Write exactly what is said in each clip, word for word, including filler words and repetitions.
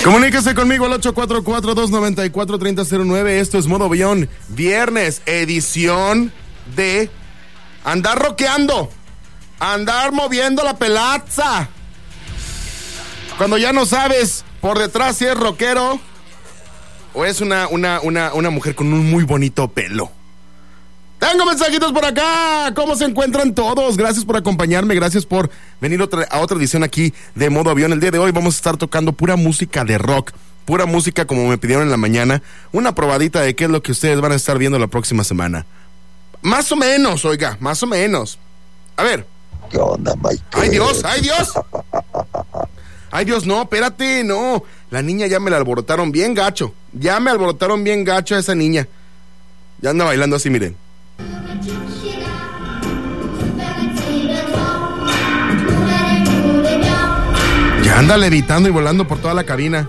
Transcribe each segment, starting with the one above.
Comuníquese conmigo al ocho cuatro cuatro, dos nueve cuatro, tres cero cero nueve. Esto es Modo Avión, viernes, edición de andar rockeando, andar moviendo la pelaza. Cuando ya no sabes por detrás si es rockero o es una, una, una, una mujer con un muy bonito pelo. Tengo mensajitos por acá. ¿Cómo se encuentran todos? Gracias por acompañarme, gracias por venir otra, a otra edición aquí de Modo Avión. El día de hoy vamos a estar tocando pura música de rock, pura música como me pidieron en la mañana. Una probadita de qué es lo que ustedes van a estar viendo la próxima semana. Más o menos, oiga, más o menos. A ver. ¿Qué onda, Mike? ¡Ay, Dios! ¡Ay, Dios! ¡Ay, Dios! No, espérate, no. La niña ya me la alborotaron bien gacho. Ya me alborotaron bien gacho a esa niña. Ya anda bailando así, miren. Ya anda levitando y volando por toda la cabina.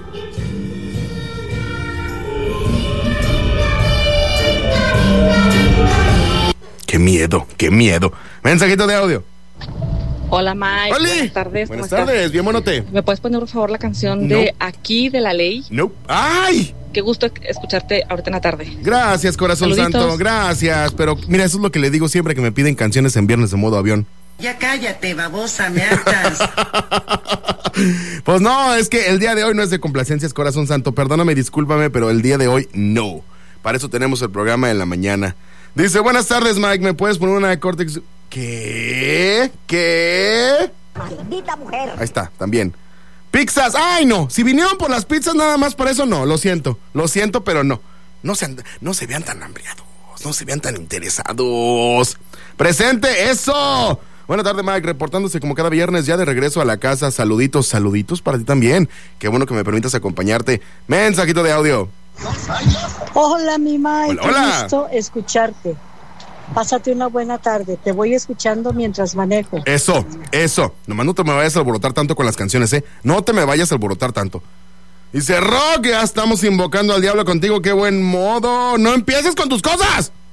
Qué miedo, qué miedo. Mensajito de audio. Hola, Mike. ¡Oli! Buenas tardes. Buenas tardes, bien buenote. ¿Me puedes poner, por favor, la canción No. de Aquí de la Ley? No. ¡Ay! Qué gusto escucharte ahorita en la tarde. Gracias, corazón Saluditos. santo, gracias. Pero mira, eso es lo que le digo siempre que me piden canciones en viernes de Modo Avión. Ya cállate, babosa, me hartas. Pues no, es que el día de hoy no es de complacencias, corazón santo. Perdóname, discúlpame, pero el día de hoy no. Para eso tenemos el programa en la mañana. Dice, buenas tardes, Mike, ¿me puedes poner una de Cortex? ¿Qué? ¿Qué? Maldita mujer. Ahí está, también. Pizzas, ay no, si vinieron por las pizzas nada más por eso no, lo siento, lo siento, pero no. No se, no se vean tan hambriados, no se vean tan interesados. ¡Presente, eso! Buenas tardes, Mike, reportándose como cada viernes ya de regreso a la casa. Saluditos, saluditos para ti también. Qué bueno que me permitas acompañarte. Mensajito de audio. Hola, mi Mike, Hola, hola. qué gusto escucharte. Pásate una buena tarde, te voy escuchando mientras manejo. Eso, eso. Nomás no te me vayas a alborotar tanto con las canciones, ¿eh? No te me vayas a alborotar tanto. Dice, Rock, ya estamos invocando al diablo contigo, qué buen modo. ¡No empieces con tus cosas!